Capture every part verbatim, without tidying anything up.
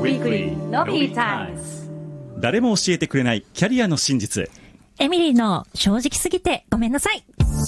Weekly のビータイムズ。誰も教えてくれないキャリアの真実。 エミリーの正直すぎてごめんなさい。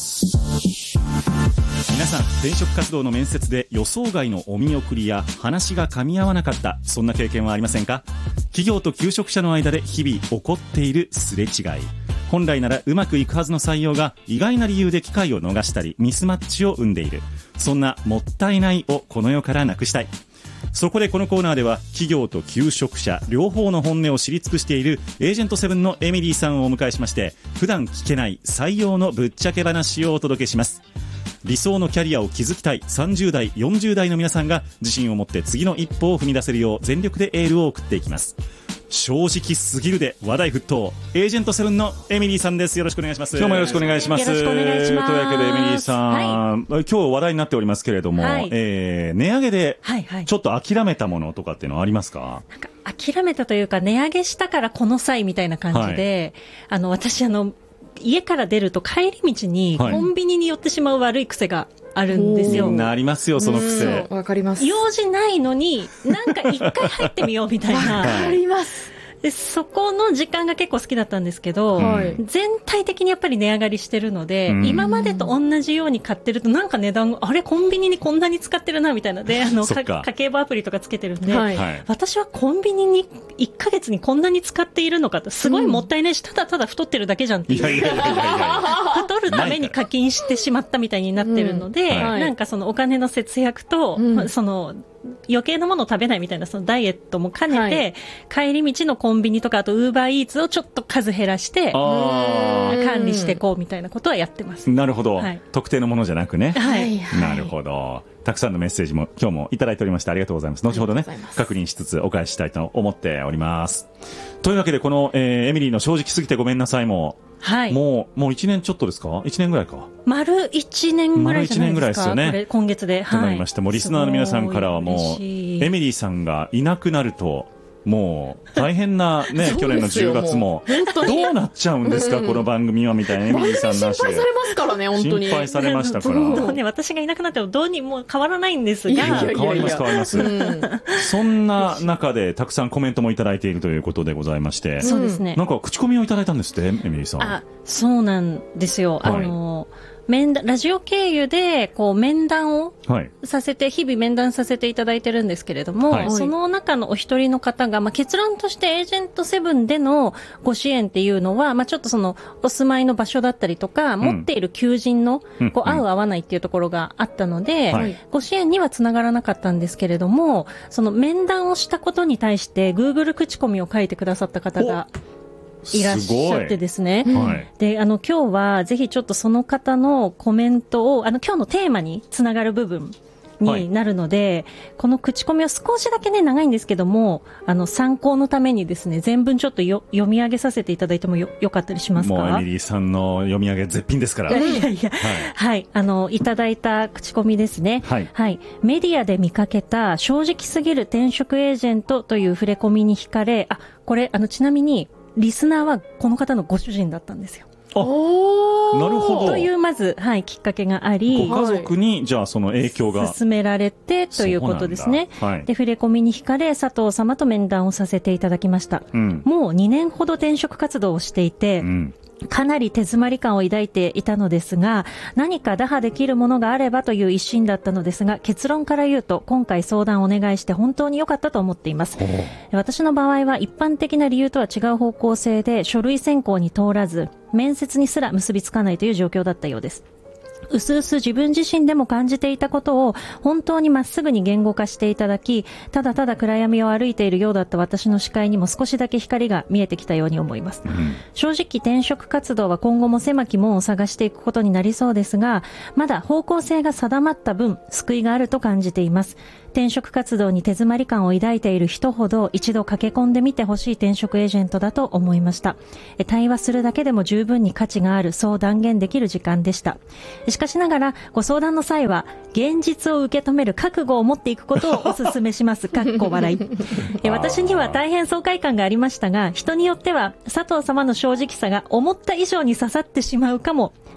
皆さん、転職活動の面接で予想外のお見送りや話が噛み合わなかった、そんな経験はありませんか？企業と求職者の間で日々起こっているすれ違い。本来ならうまくいくはずの採用が意外な理由で機会を逃したりミスマッチを生んでいる。そんなもったいないをこの世からなくしたい。そこでこのコーナーでは企業と求職者両方の本音を知り尽くしているエージェントセブンのエミリーさんをお迎えしまして、普段聞けない採用のぶっちゃけ話をお届けします。理想のキャリアを築きたいさんじゅう代よんじゅう代の皆さんが自信を持って次の一歩を踏み出せるよう全力でエールを送っていきます。正直すぎるで話題沸騰、エージェントセブンのエミリーさんです。よろしくお願いします。今日もよろしくお願いします。 よろしくお願いします。 というわけでエミリーさん、はい、今日話題になっておりますけれども、はい、えー、値上げでちょっと諦めたものとかっていうのはありますか？ なんか諦めたというか、値上げしたからこの際みたいな感じで、はい、あの私あの家から出ると帰り道にコンビニに寄ってしまう悪い癖があるんですよ。 みんなありますよ、その癖。 わかります。 用事ないのになんか一回入ってみようみたいな。 わかります。 でそこの時間が結構好きだったんですけど、はい、全体的にやっぱり値上がりしてるので、うん、今までと同じように買ってるとなんか値段あれコンビニにこんなに使ってるなみたいなで、あの家計簿アプリとかつけてるんで、はい、私はコンビニにいっかげつにこんなに使っているのかと、すごいもったいないし、ただただ太ってるだけじゃんっていう、いやいやいやいや太るために課金してしまったみたいになってるので、うんはい、なんかそのお金の節約と、うん、その余計なものを食べないみたいなそのダイエットも兼ねて、はい、帰り道のコンビニとかあとウーバーイーツをちょっと数減らして管理していこうみたいなことはやってます。 なるほど、はい、特定のものじゃなくね、 はい、 なるほど。たくさんのメッセージも今日もいただいておりましてありがとうございます。後ほどね確認しつつお返ししたいと思っております。というわけでこの、えー、エミリーの正直すぎてごめんなさいも、はい、もうもういちねんちょっとですか？いちねんぐらいか。 丸いちねんぐらいじゃないですか。丸いちねんぐらいですよね。これ今月で、はい、となりまして、もうリスナーの皆さんからはもうエミリーさんがいなくなるともう大変なね去年のじゅうがつもどうなっちゃうんですか、うん、この番組はみたいなエミリーさんなしで心配されますからね。本当に心配されましたから。 もうね、私がいなくなってもどうにも変わらないんですが、いやいやいやいや変わります変わります、うん、そんな中でたくさんコメントもいただいているということでございまして、 そうですね、 なんか口コミをいただいたんですってエミリーさん。 あ、そうなんですよ、はい、あの面談ラジオ経由でこう面談をさせて、はい、日々面談させていただいてるんですけれども、はい、その中のお一人の方が、まあ、結論としてエージェントセブンでのご支援っていうのは、まあ、ちょっとそのお住まいの場所だったりとか、うん、持っている求人のこう合う合わないっていうところがあったので、はい、ご支援にはつながらなかったんですけれども、その面談をしたことに対して Google 口コミを書いてくださった方がいらっしゃってですね。はい、で、あの、今日はぜひちょっとその方のコメントを、あの、今日のテーマにつながる部分になるので、はい、この口コミを少しだけね、長いんですけども、あの、参考のためにですね、全文ちょっとよ読み上げさせていただいても よ, よかったりしますか？ もうエミリーさんの読み上げ絶品ですから。 いやいやいや、はい、はい、あの、いただいた口コミですね。はい。はい。メディアで見かけた正直すぎる転職エージェントという触れ込みに惹かれ、あ、これ、あの、ちなみに、リスナーはこの方のご主人だったんですよ。 あ、なるほど。 というまず、はい、きっかけがあり、 ご家族にじゃあその影響が進められてということですね。はい、で触れ込みに惹かれ佐藤様と面談をさせていただきました。うん、もうにねんほど転職活動をしていて、うん、かなり手詰まり感を抱いていたのですが、何か打破できるものがあればという一心だったのですが、結論から言うと今回相談をお願いして本当に良かったと思っています。私の場合は一般的な理由とは違う方向性で書類選考に通らず面接にすら結びつかないという状況だったようです。うすうす自分自身でも感じていたことを本当にまっすぐに言語化していただき、ただただ暗闇を歩いているようだった私の視界にも少しだけ光が見えてきたように思います。うん、正直転職活動は今後も狭き門を探していくことになりそうですが、まだ方向性が定まった分救いがあると感じています。転職活動に手詰まり感を抱いている人ほど一度駆け込んでみてほしい転職エージェントだと思いました。対話するだけでも十分に価値がある、そう断言できる時間でした。しかしながらご相談の際は現実を受け止める覚悟を持っていくことをお勧めします。かっこ笑い。私には大変爽快感がありましたが、人によっては佐藤様の正直さが思った以上に刺さってしまうかも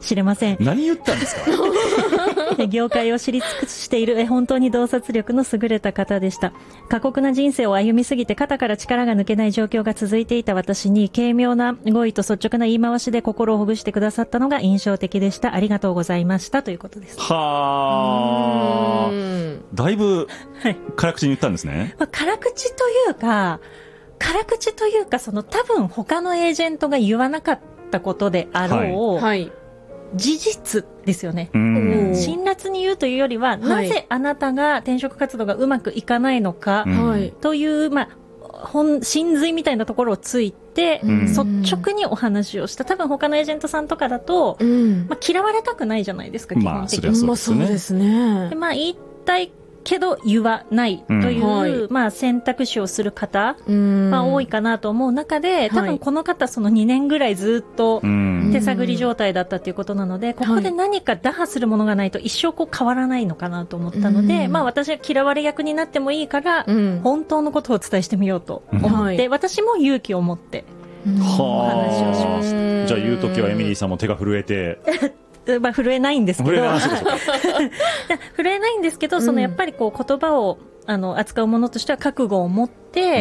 しれません。 何言ったんですか業界を知り尽くしている本当に洞察力の優れた方でした。過酷な人生を歩みすぎて肩から力が抜けない状況が続いていた私に軽妙な語彙と率直な言い回しで心をほぐしてくださったのが印象的でした。ありがとうございましたということです。 はー、だいぶ辛口に言ったんですね。 まあ、辛口というか辛口というかその多分他のエージェントが言わなかったことであろう、はいはい事実ですよね。辛辣に言うというよりは、はい、なぜあなたが転職活動がうまくいかないのか、はい、という、まあ、本真髄みたいなところをついて、うん、率直にお話をした。多分他のエージェントさんとかだと、うんまあ、嫌われたくないじゃないですか、基本的に。 まあ、そうですね。 でまあ、言いたいけど言わないという、うんはいまあ、選択肢をする方、まあ、多いかなと思う中で、多分この方そのにねんぐらいずっと手探り状態だったということなので、ここで何か打破するものがないと一生こう変わらないのかなと思ったので、まあ、私は嫌われ役になってもいいから、本当のことをお伝えしてみようと思って、私も勇気を持ってお話をしました。 じゃあ言うときはエミリーさんも手が震えてまあ、震えないんですけど震えないんですけど、そのやっぱりこう言葉をあの扱うものとしては覚悟を持って、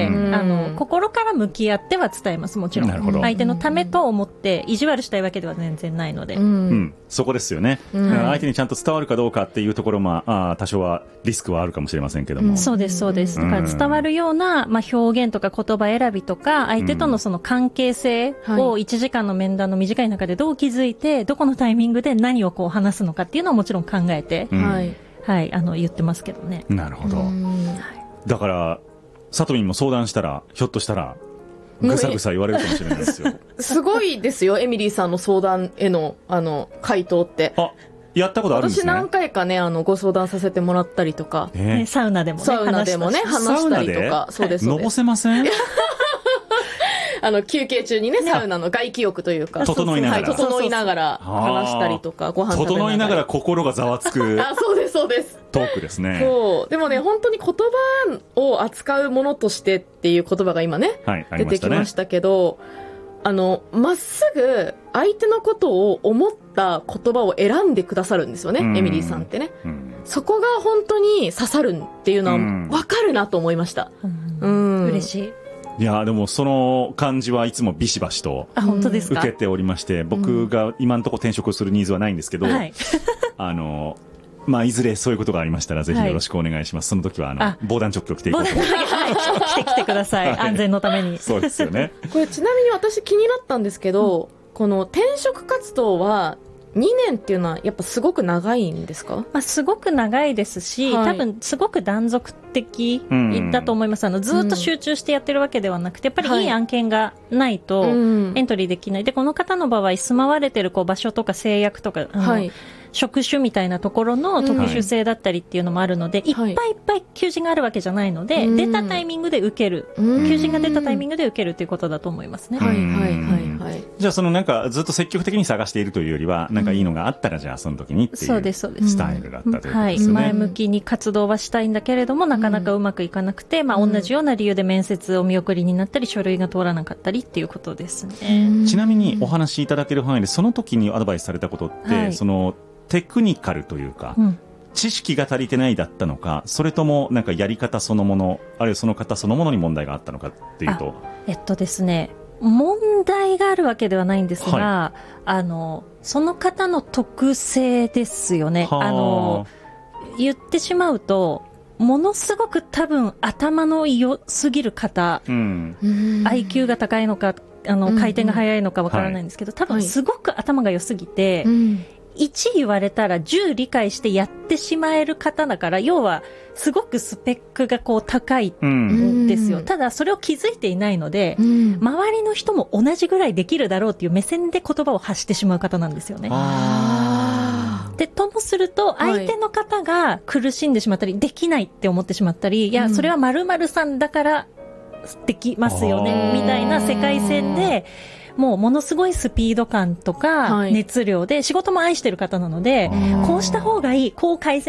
うん、あの心から向き合っては伝えます。もちろん相手のためと思って意地悪したいわけでは全然ないので、うんうん、そこですよね、うん、相手にちゃんと伝わるかどうかっていうところも、まあ、多少はリスクはあるかもしれませんけども、 うん、そうですそうです。だから伝わるような、まあ、表現とか言葉選びとか相手とのその関係性をいちじかんの面談の短い中でどう築いて、どこのタイミングで何をこう話すのかっていうのはもちろん考えて、うん、はいはい、あの言ってますけどね。 なるほど。だからさとみんも相談したらひょっとしたらぐさぐさ言われるかもしれないですよ。 すごいですよ、エミリーさんの相談へのあの回答って。 あ、やったことあるんですね。 私何回かねあのご相談させてもらったりとか、 ね、サウナでもねサウナでもね話したりとか。そうですそうです。 のぼせませんあの休憩中にねサウナの外気浴というか整いながら、 はい、整いながら話したりとかご飯食べながら整いながら心がざわつくあそうですそうですトークですね。 そうでもね本当に言葉を扱うものとしてっていう言葉が今ね、はい、出てきましたけど、あのまっすぐ相手のことを思った言葉を選んでくださるんですよね、エミリーさんってね、うん、そこが本当に刺さるっていうのは分かるなと思いました、 うん、うん嬉しい。 いやでもその感じはいつもビシバシと受けておりまして、僕が今のところ転職するニーズはないんですけど、はい、あのまあ、いずれそういうことがありましたらぜひよろしくお願いします、はい、その時はあのあ防弾チョッキを着ていこうと思います、はい、 来て来てください、はい、安全のために。 そうですよね。 これちなみに私気になったんですけど、うん、この転職活動はにねんっていうのはやっぱすごく長いんですか？ まあ、すごく長いですし、はい、多分すごく断続的だと思います。あのずっと集中してやってるわけではなくて、やっぱりいい案件がないとエントリーできない。でこの方の場合住まわれてるこう場所とか制約とか、あの、はい職種みたいなところの特殊性だったりっていうのもあるので、うん、いっぱいいっぱい求人があるわけじゃないので、はい、出たタイミングで受ける、うん、求人が出たタイミングで受けるということだと思いますね。 はいはいはいはい。 じゃあそのなんかずっと積極的に探しているというよりは、なんかいいのがあったらじゃあその時にっていうスタイルだったということですね。はい、 前向きに活動はしたいんだけれどもなかなかうまくいかなくて、まあ、同じような理由で面接お見送りになったり書類が通らなかったりっていうことですね。 ちなみにお話しいただける範囲でその時にアドバイスされたことって、はい、そのテクニカルというか、うん、知識が足りてないだったのか、それともなんかやり方そのもの、あるいはその方そのものに問題があったのかっていうと、 えっとですね、問題があるわけではないんですが、はい、あのその方の特性ですよね。あの言ってしまうとものすごく多分頭の良すぎる方、うん、アイキュー が高いのかあの回転が速いのかわからないんですけど、うんうんはい、多分すごく頭が良すぎて、うんいち言われたらじゅう理解してやってしまえる方だから、要はすごくスペックがこう高いんですよ、うん、ただそれを気づいていないので、うん、周りの人も同じぐらいできるだろうっていう目線で言葉を発してしまう方なんですよね。あでともすると相手の方が苦しんでしまったり、はい、できないって思ってしまったり、いやそれは〇〇さんだからできますよねみたいな世界線でもうものすごいスピード感とか熱量で仕事も愛してる方なので、こうした方がいい、こう改善